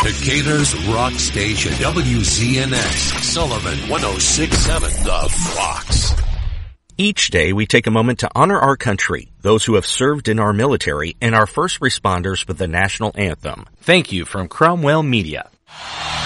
Decatur's rock station, WZNX, Sullivan 106.7 The Fox. Each day we take a moment to honor our country, those who have served in our military, and our first responders with the national anthem. Thank you from Cromwell Media.